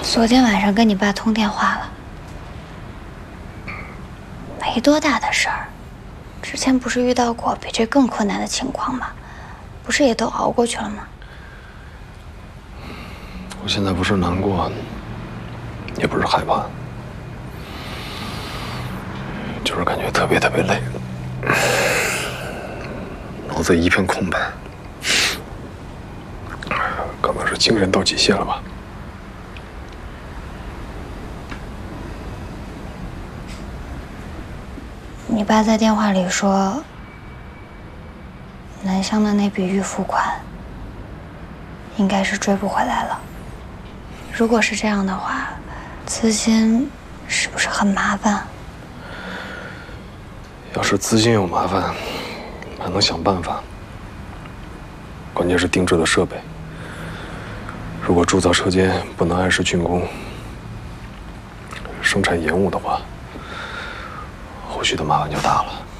昨天晚上跟你爸通电话了，没多大的事儿。之前不是遇到过比这更困难的情况吗？不是也都熬过去了吗？ 我现在不是难过，也不是害怕，就是感觉特别累，脑子一片空白，可能是精神到极限了吧。 你爸在电话里说，南湘的那笔预付款应该是追不回来了。如果是这样的话，资金是不是很麻烦？ 要是资金有麻烦，还能想办法。关键是定制的设备，如果铸造车间不能按时竣工，生产延误的话，后续的麻烦就大了。